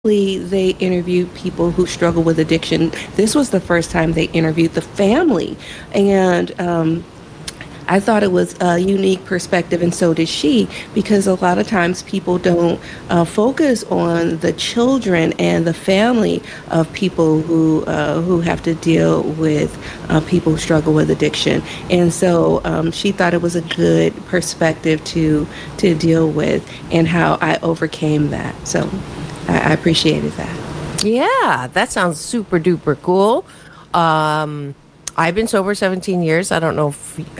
they interviewed people who struggle with addiction. This was the first time they interviewed the family. And I thought it was a unique perspective, and so did she, because a lot of times people don't focus on the children and the family of people who have to deal with people who struggle with addiction. And so she thought it was a good perspective to deal with, and how I overcame that. So I appreciated that. Yeah, that sounds super duper cool. I've been sober 17 years. I don't know if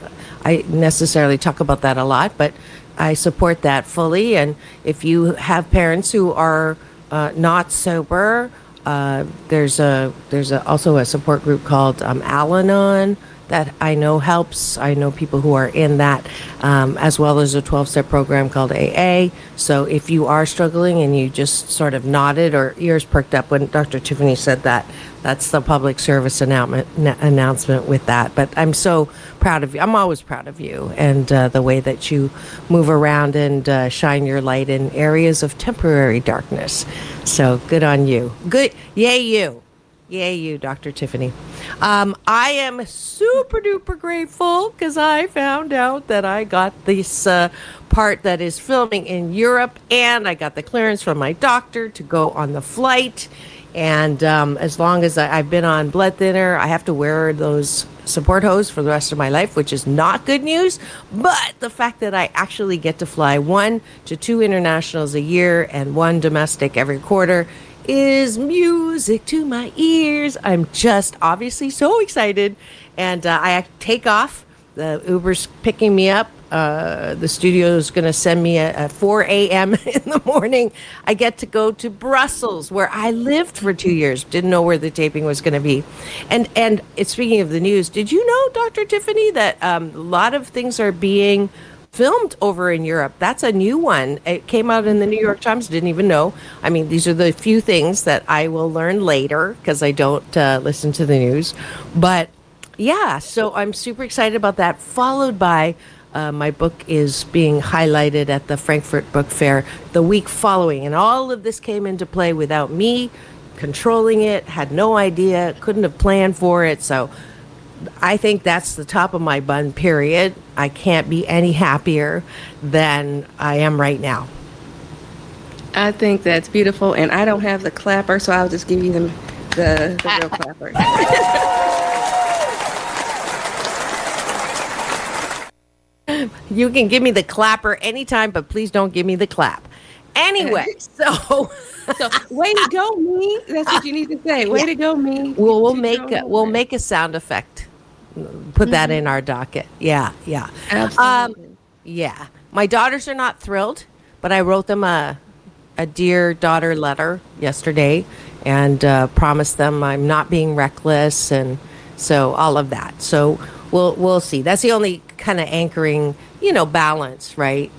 I necessarily talk about that a lot, but I support that fully. And if you have parents who are not sober, there's also a support group called Al-Anon that I know helps. I know people who are in that, as well as a 12-step program called AA. So if you are struggling and you just sort of nodded or ears perked up when Dr. Tiffany said that, that's the public service announcement with that. But I'm so proud of you. I'm always proud of you and the way that you move around and shine your light in areas of temporary darkness. So good on you. Good. Yay, you. Yay, you, Dr. Tiffany. I am super duper grateful because I found out that I got this part that is filming in Europe, and I got the clearance from my doctor to go on the flight. And as long as I've been on blood thinner, I have to wear those support hose for the rest of my life, which is not good news. But the fact that I actually get to fly 1 to 2 internationals a year and 1 domestic every quarter is music to my ears. I'm just obviously so excited. And I take off. The Uber's picking me up. The studio is going to send me at 4 a.m. in the morning. I get to go to Brussels, where I lived for 2 years. Didn't know where the taping was going to be. And speaking of the news, did you know, Dr. Tiffany, that a lot of things are being filmed over in Europe? That's a new one. It came out in the New York Times. Didn't even know. I mean, these are the few things that I will learn later because I don't listen to the news. But yeah, so I'm super excited about that. Followed by my book is being highlighted at the Frankfurt Book Fair the week following. And all of this came into play without me controlling it, had no idea, couldn't have planned for it. So I think that's the top of my bun, period. I can't be any happier than I am right now. I think that's beautiful, and I don't have the clapper, so I'll just give you the real clapper. You can give me the clapper anytime, but please don't give me the clap. Anyway, so way to go, me. That's what you need to say. Way to go, me. We'll make a sound effect. Put that in our docket. Yeah. Absolutely. Yeah. My daughters are not thrilled, but I wrote them a dear daughter letter yesterday and promised them I'm not being reckless, and so all of that. So we'll see. That's the only kind of anchoring, balance, right?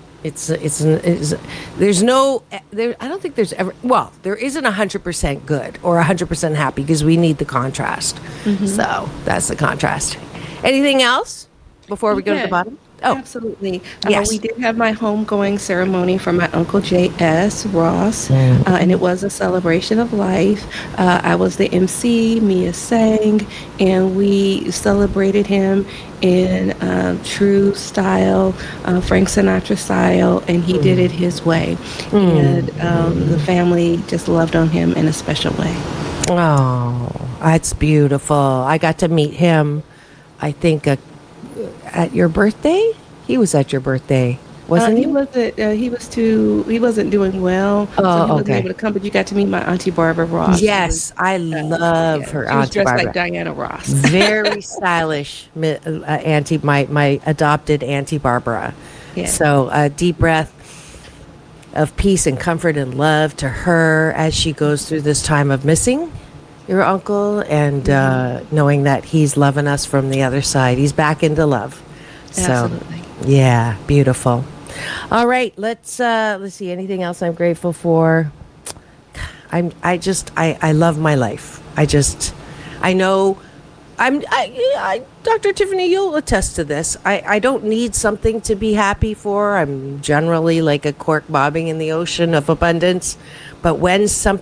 There's no, I don't think there's ever, well, there isn't 100% good or 100% happy because we need the contrast. Mm-hmm. So that's the contrast. Anything else before we go to the bottom? Oh, absolutely. Yes. We did have my homegoing ceremony for my Uncle J.S. Ross, and it was a celebration of life. I was the MC, Mia sang, and we celebrated him in true style, Frank Sinatra style, and he did it his way. And the family just loved on him in a special way. Oh, that's beautiful. I got to meet him, I think, at your birthday? He was at your birthday, wasn't he? He wasn't. He wasn't doing well. Oh, so he wasn't okay. able to come. But you got to meet my Auntie Barbara Ross. Yes, I love her She was Auntie dressed Barbara. like Diana Ross. Very stylish, Auntie. My adopted Auntie Barbara. Yeah. So a deep breath of peace and comfort and love to her as she goes through this time of missing your uncle and knowing that he's loving us from the other side. He's back into love. Absolutely. So, yeah, beautiful. All right, let's see. Anything else I'm grateful for? I love my life. I know Dr. Tiffany, you'll attest to this. I don't need something to be happy for. I'm generally like a cork bobbing in the ocean of abundance. But when something